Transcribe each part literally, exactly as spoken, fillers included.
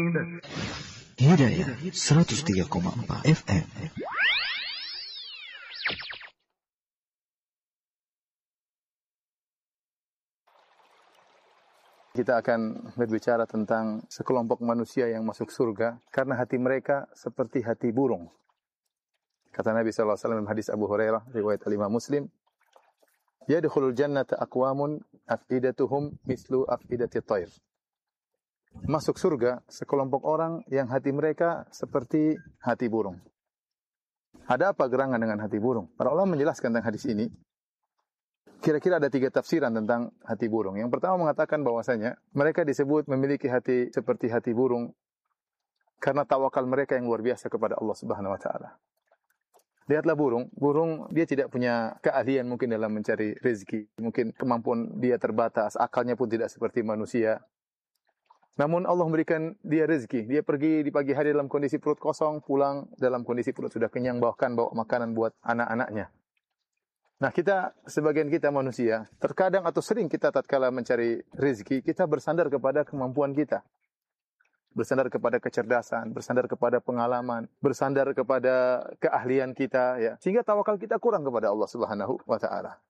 Hidayah seratus tiga koma empat F M. Kita akan berbicara tentang sekelompok manusia yang masuk surga karena hati mereka seperti hati burung. Kata Nabi sallallahu alaihi wasallam dalam hadis Abu Hurairah riwayat Imam Muslim, "Yadkhulul jannata aqwamun afidatuhum mislu afidati thair." Masuk surga sekelompok orang yang hati mereka seperti hati burung. Ada apa gerangan dengan hati burung? Para ulama menjelaskan tentang hadis ini. Kira-kira ada tiga tafsiran tentang hati burung. Yang pertama mengatakan bahwasanya mereka disebut memiliki hati seperti hati burung karena tawakal mereka yang luar biasa kepada Allah Subhanahu wa taala. Lihatlah burung, burung dia tidak punya keahlian mungkin dalam mencari rezeki, mungkin kemampuan dia terbatas, akalnya pun tidak seperti manusia. Namun Allah memberikan dia rezeki. Dia pergi di pagi hari dalam kondisi perut kosong, pulang dalam kondisi perut sudah kenyang, bahkan bawa makanan buat anak-anaknya. Nah, kita, sebagian kita manusia, terkadang atau sering kita tatkala mencari rezeki, kita bersandar kepada kemampuan kita. Bersandar kepada kecerdasan, bersandar kepada pengalaman, bersandar kepada keahlian kita, ya. Sehingga tawakal kita kurang kepada Allah Subhanahu wa taala.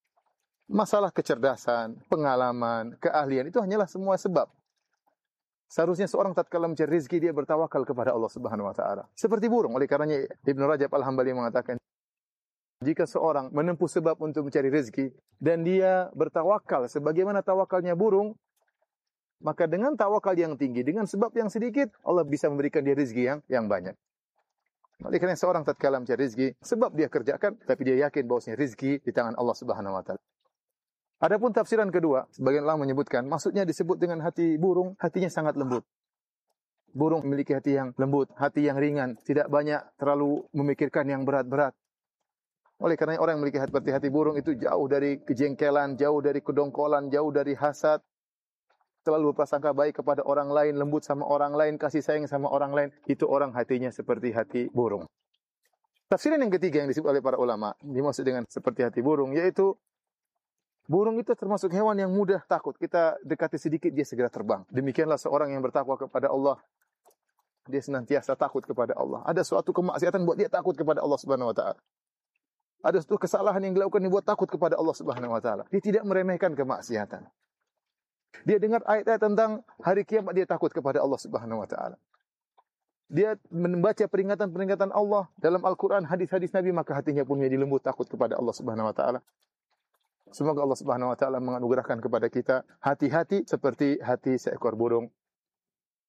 Masalah kecerdasan, pengalaman, keahlian itu hanyalah semua sebab. Seharusnya seorang tatkala mencari rezeki dia bertawakal kepada Allah Subhanahu wa taala. Seperti burung, oleh karenanya Ibnu Rajab Al-Hambali mengatakan, jika seorang menempuh sebab untuk mencari rezeki dan dia bertawakal sebagaimana tawakalnya burung, maka dengan tawakal yang tinggi, dengan sebab yang sedikit, Allah bisa memberikan dia rezeki yang yang banyak. Oleh karena seorang tatkala mencari rezeki, sebab dia kerjakan, tapi dia yakin bahwasanya rezeki di tangan Allah Subhanahu wa taala. Adapun tafsiran kedua, sebagian ulama menyebutkan, maksudnya disebut dengan hati burung, hatinya sangat lembut. Burung memiliki hati yang lembut, hati yang ringan, tidak banyak terlalu memikirkan yang berat-berat. Oleh karena orang yang memiliki hati seperti hati burung itu jauh dari kejengkelan, jauh dari kedongkolan, jauh dari hasad, selalu berprasangka baik kepada orang lain, lembut sama orang lain, kasih sayang sama orang lain. Itu orang hatinya seperti hati burung. Tafsiran yang ketiga yang disebut oleh para ulama, dimaksud dengan seperti hati burung, yaitu burung itu termasuk hewan yang mudah takut. Kita dekati sedikit, dia segera terbang. Demikianlah seorang yang bertakwa kepada Allah, dia senantiasa takut kepada Allah. Ada suatu kemaksiatan buat dia takut kepada Allah Subhanahu wa taala. Ada suatu kesalahan yang dilakukan yang buat takut kepada Allah Subhanahu wa taala. Dia tidak meremehkan kemaksiatan. Dia dengar ayat-ayat tentang hari kiamat, dia takut kepada Allah Subhanahu wa taala. Dia membaca peringatan-peringatan Allah dalam Al-Qur'an, hadis-hadis Nabi, maka hatinya pun menjadi lembut takut kepada Allah Subhanahu wa taala. Semoga Allah Subhanahu wa taala menganugerahkan kepada kita hati-hati seperti hati seekor burung